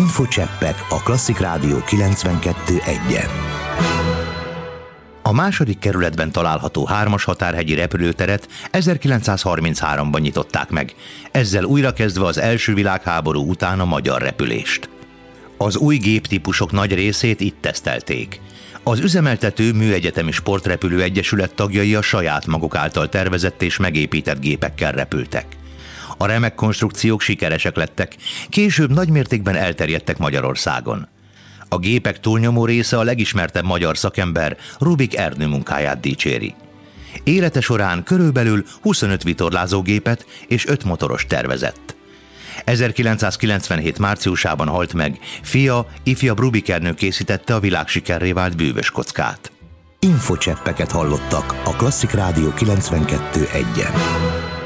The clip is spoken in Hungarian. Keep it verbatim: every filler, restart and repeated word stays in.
Infocseppek a Klasszik Rádió kilencvenkettő egyen. A második kerületben található hármas határhegyi repülőteret ezerkilencszázharmincháromban nyitották meg, ezzel újrakezdve az első világháború után a magyar repülést. Az új géptípusok nagy részét itt tesztelték. Az üzemeltető Műegyetemi Sportrepülő Egyesület tagjai a saját maguk által tervezett és megépített gépekkel repültek. A remek konstrukciók sikeresek lettek, később nagymértékben elterjedtek Magyarországon. A gépek túlnyomó része a legismertebb magyar szakember Rubik Ernő munkáját dicséri. Élete során körülbelül huszonöt vitorlázógépet és öt motoros tervezett. ezerkilencszázkilencvenhét márciusában halt meg, fia, ifjabb Rubik Ernő készítette a világsikerré vált bűvös kockát. Infocseppeket hallottak a Klasszik Rádió kilencvenkettő egyen.